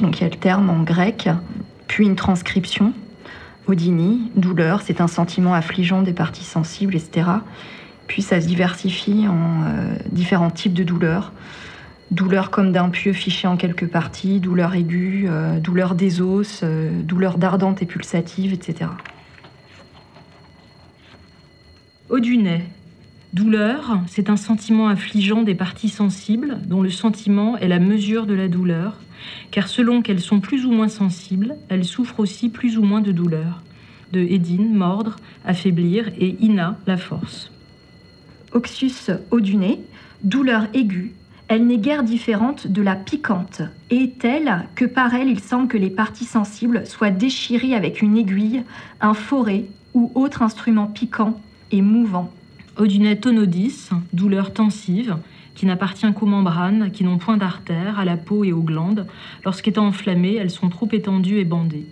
donc il y a le terme en grec, puis une transcription. Odynie, douleur, c'est un sentiment affligeant des parties sensibles, etc. Puis ça se diversifie en différents types de douleurs. Douleur comme d'un pieu fiché en quelques parties, douleur aiguë, douleur des os, douleur dardante et pulsative, etc. Audunet. Douleur, c'est un sentiment affligeant des parties sensibles dont le sentiment est la mesure de la douleur, car selon qu'elles sont plus ou moins sensibles, elles souffrent aussi plus ou moins de douleur. De Édine, mordre, affaiblir, et Ina, la force. Oxus audunet, douleur aiguë, elle n'est guère différente de la piquante, et telle que par elle il semble que les parties sensibles soient déchirées avec une aiguille, un forêt ou autre instrument piquant et mouvant. Audunet tonodis, douleur tensive, qui n'appartient qu'aux membranes, qui n'ont point d'artères, à la peau et aux glandes. Lorsqu'étant enflammées, elles sont trop étendues et bandées.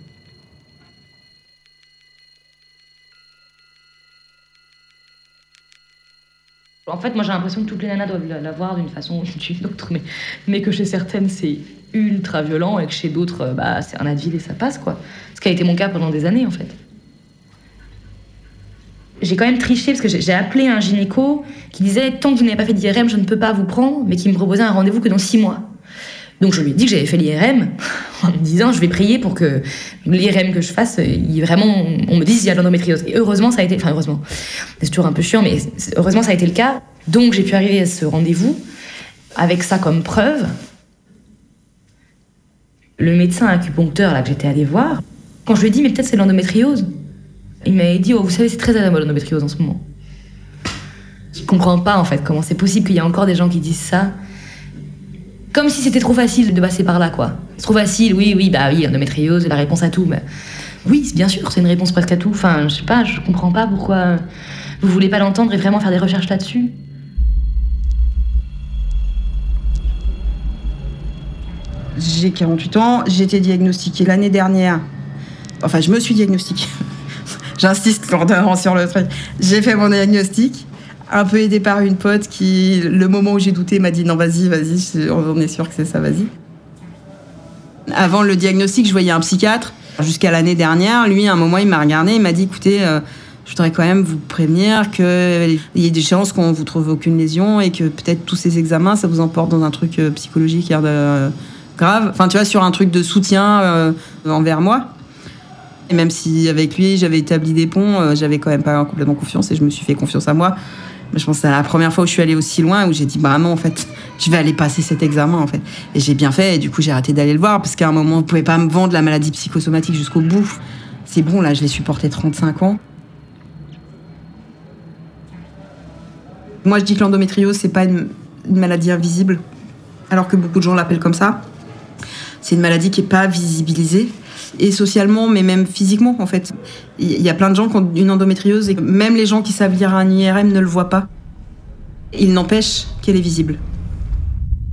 En fait, moi j'ai l'impression que toutes les nanas doivent l'avoir d'une façon ou d'une autre, mais que chez certaines c'est ultra violent et que chez d'autres, c'est un Advil et ça passe, quoi. Ce qui a été mon cas pendant des années, en fait. J'ai quand même triché parce que j'ai appelé un gynéco qui disait tant que vous n'avez pas fait d'IRM, je ne peux pas vous prendre, mais qui me proposait un rendez-vous que dans 6 mois. Donc je lui ai dit que j'avais fait l'IRM en me disant je vais prier pour que l'IRM que je fasse, vraiment, on me dise s'il y a de l'endométriose. Et heureusement ça a été, heureusement, c'est toujours un peu chiant, mais heureusement ça a été le cas. Donc j'ai pu arriver à ce rendez-vous avec ça comme preuve. Le médecin acupuncteur là que j'étais allée voir, quand je lui ai dit mais peut-être c'est de l'endométriose, il m'avait dit oh vous savez c'est très à la mode l'endométriose en ce moment. Je comprends pas en fait comment c'est possible qu'il y ait encore des gens qui disent ça. Comme si c'était trop facile de passer par là, quoi. C'est trop facile, oui, endométriose, la réponse à tout. Mais... oui, bien sûr, c'est une réponse presque à tout. Enfin, je sais pas, je comprends pas pourquoi vous voulez pas l'entendre et vraiment faire des recherches là-dessus. J'ai 48 ans, j'ai été diagnostiquée l'année dernière. Enfin, je me suis diagnostiquée. J'insiste lourdement sur le truc. J'ai fait mon diagnostic. Un peu aidée par une pote qui, le moment où j'ai douté, m'a dit non, vas-y, on est sûr que c'est ça, vas-y. Avant le diagnostic, je voyais un psychiatre. Jusqu'à l'année dernière, lui, à un moment, il m'a regardé, il m'a dit écoutez, je voudrais quand même vous prévenir qu'il y a des chances qu'on vous trouve aucune lésion et que peut-être tous ces examens, ça vous emporte dans un truc psychologique grave. Enfin, tu vois, sur un truc de soutien envers moi. Et même si avec lui, j'avais établi des ponts, j'avais quand même pas complètement confiance et je me suis fait confiance à moi. Je pense que c'est la première fois où je suis allée aussi loin, où j'ai dit, non, en fait, je vais aller passer cet examen, en fait. Et j'ai bien fait, et du coup, j'ai arrêté d'aller le voir, parce qu'à un moment, vous pouvez pas me vendre la maladie psychosomatique jusqu'au bout. C'est bon, là, je l'ai supporté 35 ans. Moi, je dis que l'endométriose, c'est pas une maladie invisible, alors que beaucoup de gens l'appellent comme ça. C'est une maladie qui est pas visibilisée. Et socialement, mais même physiquement, en fait. Il y a plein de gens qui ont une endométriose et même les gens qui savent lire un IRM ne le voient pas. Il n'empêche qu'elle est visible.